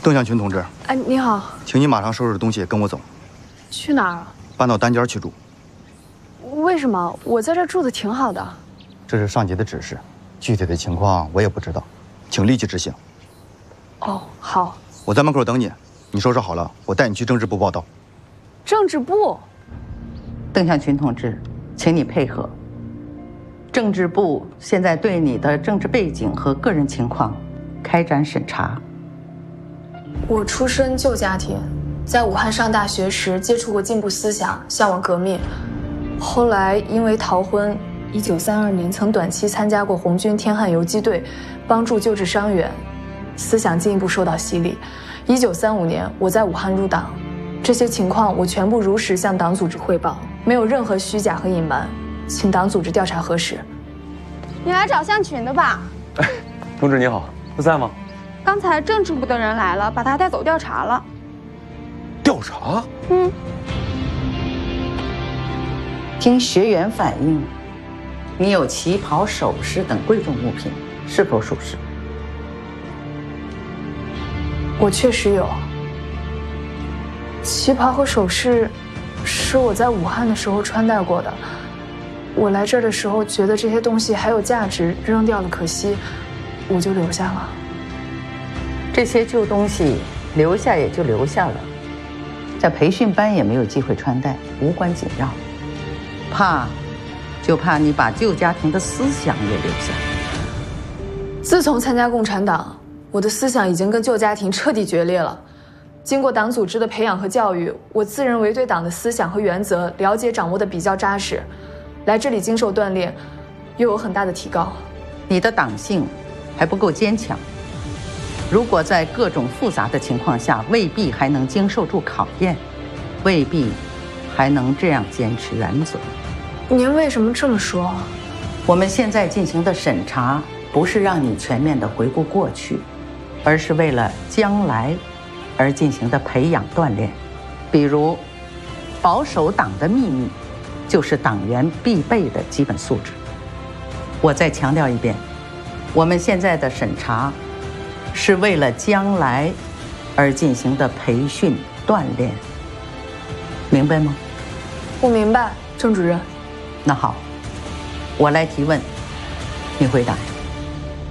邓向群同志， 哎，你好， 请你马上收拾东西跟我走。 去哪儿啊？ 搬到单间去住。 为什么？我在这住的挺好的。 这是上级的指示，具体的情况我也不知道，请立即执行。 哦，好。 我在门口等你，你收拾好了，我带你去政治部报道。 政治部？ 邓向群同志，请你配合。政治部现在对你的政治背景和个人情况开展审查。 我出身旧家庭，在武汉上大学时接触过进步思想，向往革命。后来因为逃婚，1932年曾短期参加过红军天汉游击队，帮助救治伤员，思想进一步受到洗礼。1935年我在武汉入党，这些情况我全部如实向党组织汇报，没有任何虚假和隐瞒，请党组织调查核实。 你来找向群的吧？ 哎，同志你好，不在吗？ 刚才政治部的人来了，把他带走调查了。 调查？ 嗯。 经学员反映，你有旗袍、首饰等贵重物品，是否属实？ 我确实有。旗袍和首饰是我在武汉的时候穿戴过的。我来这儿的时候觉得这些东西还有价值，扔掉了可惜，我就留下了。 这些旧东西留下也就留下了，在培训班也没有机会穿戴，无关紧要。就怕你把旧家庭的思想也留下。 自从参加共产党，我的思想已经跟旧家庭彻底决裂了。经过党组织的培养和教育，我自认为对党的思想和原则了解掌握的比较扎实。来这里经受锻炼，又有很大的提高。 你的党性还不够坚强，如果在各种复杂的情况下，未必还能经受住考验，未必还能这样坚持原则。 您为什么这么说？ 我们现在进行的审查，不是让你全面的回顾过去，而是为了将来而进行的培养锻炼。比如，保守党的秘密，就是党员必备的基本素质。我再强调一遍，我们现在的审查是为了将来而进行的培训锻炼，明白吗？ 我明白，郑主任。 那好，我来提问，你回答。